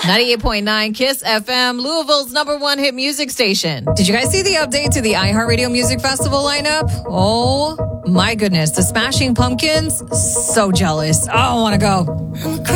98.9 Kiss FM, Louisville's #1 hit music station. Did you guys see the update to the iHeartRadio Music Festival lineup? Oh my goodness, the Smashing Pumpkins, so jealous. Oh, I want to go.